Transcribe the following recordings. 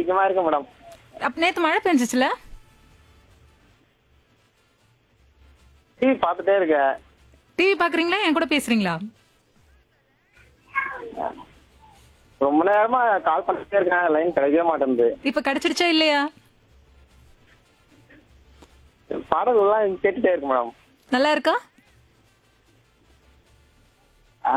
அதிகமா இருக்கு மேடம். அப்ப நேத்து மழை பெஞ்சிச்சுல? டிவி பார்த்துட்டே இருக்கேன். டிவி பாக்குறீங்களா என் கூட பேசுறீங்களா? ரொம்ப நேரமா கால் பண்ணிட்டே இருக்கேன், லைன் கிடைக்கவே மாட்டேங்குது. இப்ப கிடைச்சிருச்சா இல்லையா? பாடல் எல்லாம் கேட்டுட்டே இருக்கு மேடம். நல்லா இருக்கா? ஆ,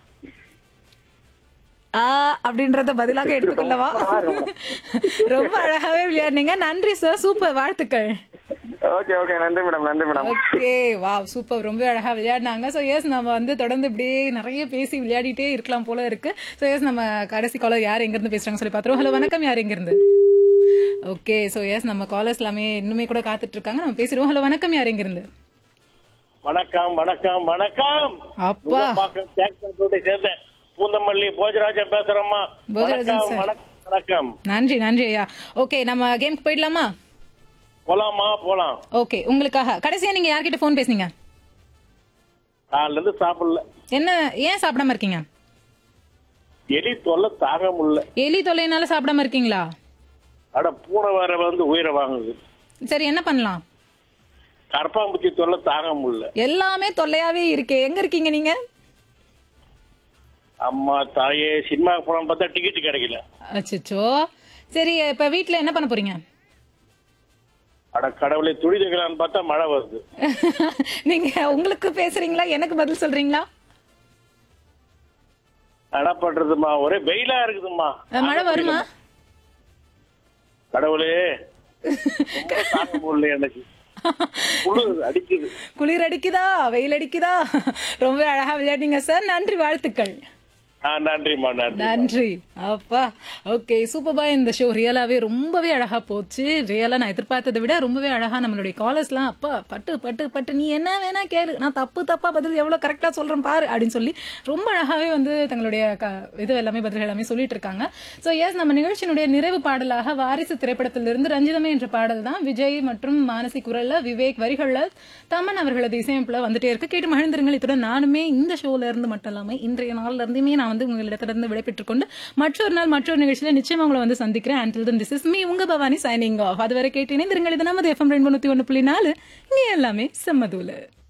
அப்படின்றத பதிலாக எடுத்துக்கொள்ளவா? ரொம்ப அழகாவே விளையாடுனீங்க. நன்றி சார், சூப்பர், வாழ்த்துக்கள். ஓகே ஓகே, நன்றி மேடம், நன்றி மேடம். ஓகே, வா, சூப்பர், ரொம்ப அழகா விளையாடினாங்க. ஸோ எஸ், நம்ம வந்து தொடர்ந்து இப்படியே நிறைய பேசி விளையாடிட்டே இருக்கலாம் போல இருக்கு. ஸோ எஸ், நம்ம கடைசி காலர் யார் எங்க இருந்து பேசுறாங்க சொல்லி பாத்துருவோம். ஹலோ, வணக்கம், யார் எங்க இருந்து? ஓகே, ஸோ எஸ், நம்ம காலர்ஸ் எல்லாமே இன்னுமே கூட காத்துட்டு இருக்காங்க, நம்ம பேசிடுவோம். ஹலோ, வணக்கம், யார் எங்க இருந்து? வணக்கம் வணக்கம் வணக்கம். அப்பா, சேர்ந்தேன் பூந்தமல்லி போஜராஜன் பேசுறோம்மா. போஜராஜன் வணக்கம் சார். வணக்கம் வணக்கம். நன்றி நன்றி ஐயா. ஓகே, நம்ம கேம்க்கு போயிடலாமா? போலாமா? போலாம். ஓகே, உங்களுக்காக கடைசியா நீங்க யார்கிட்ட போன் பேசுனீங்க? காலைல இருந்து சாப்பிடல. என்ன, ஏன் சாப்பிடாம இருக்கீங்க? எலி தொல்லை தாங்க முடியல. எலி தொல்லைனால சாப்பிடாம இருக்கீங்களா? அட, பூனை வேற வந்து உயிரை வாங்குது. சரி, என்ன பண்ணலாம்? கரப்பாம்பூச்சி தொல்லை தாங்க முடியல. எல்லாமே தொல்லையாவே இருக்கே. எங்க இருக்கீங்க நீங்க? அம்மா தாயே, சினிமா போலாம் பார்த்தா டிக்கெட் கிடைக்கல. அச்சோ. சரி, இப்ப வீட்ல என்ன பண்ண போறீங்க? அட கடவுளை, துணி தைக்கலான்னு பார்த்தா மழை வருது. நீங்க உங்களுக்கு பேசுறீங்களா, எனக்கு பதில் சொல்றீங்களா? என்ன பண்றதுமா, ஒரே வெயிலா இருக்குதுமா. மழை வருமா? கடவுளே, ரொம்ப தாங்க முடியல எனக்கு. குளிர் அடிக்குது. குளிர் அடிக்குதா, வெயில் அடிக்குதா? ரொம்ப அழகா விளையாடுங்க சார், நன்றி, வாழ்த்துக்கள். நன்றிமா, நன்றி. நன்றி. அப்பா, ஓகே, சூப்பர்பா. இந்த ஷோ ரியலாவே ரொம்பவே அழகா போச்சு. ரியலா நான் எதிர்பார்த்ததை விட ரொம்பவே அழகா நம்மளுடைய காலர்ஸ்லாம் அப்பா பட்டு பட்டு பட்டு நீ என்ன வேணா கேளு, நான் தப்பா பதில் எவ்வளவு கரெக்டா சொல்றேன் பாரு அப்படின்னு சொல்லி ரொம்ப அழகாவே வந்து தங்களுடைய இது எல்லாமே பதில் எல்லாமே சொல்லிட்டு இருக்காங்க. ஸோ எஸ், நம்ம நிகழ்ச்சியினுடைய நிறைவு பாடலாக வாரிசு திரைப்படத்திலிருந்து ரஞ்சிதமே என்ற பாடல் தான் விஜய் மற்றும் மானசி குரல்ல, விவேக் வரிகள்ல, தமன் அவர்களது இசையமைப்புல வந்துட்டே இருக்கு. கேட்டு மகிழ்ந்திருங்கள். இத்துடன் நானுமே இந்த ஷோல இருந்து மட்டும் இல்லாம இன்றைய நாள்ல இருந்துமே நான் வந்து உங்களிடத்திலிருந்து விடைபெற்றுக் கொண்டு மற்றொரு நாள் மற்றொரு நிகழ்ச்சியில நிச்சயமா உங்களை வந்து சந்திக்கிறேன். Until then, this is me, உங்க பவானி, signing off. அதுவரை கேட்டு இணைந்திருங்கள். இது நமது FM 91.4. இங்கே எல்லாமே செம்மதூல.